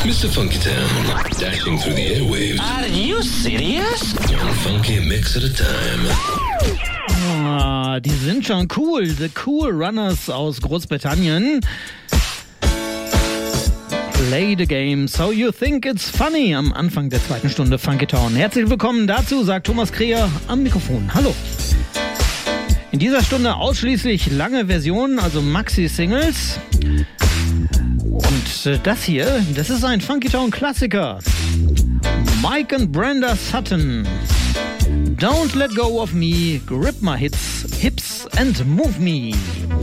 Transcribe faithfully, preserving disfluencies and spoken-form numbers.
Mister Funky Town, dashing through the airwaves. Are you serious? One funky mix at a time. Ah, die sind schon cool. The Cool Runners aus Großbritannien. Play the game so you think it's funny am Anfang der zweiten Stunde Funky Town. Herzlich willkommen dazu, sagt Thomas Kreher am Mikrofon. Hallo. In dieser Stunde ausschließlich lange Versionen, also Maxi-Singles. Und äh, das hier, das ist ein Funky Town Klassiker. Mike and Brenda Sutton. Don't let go of me, grip my hits, hips and move me.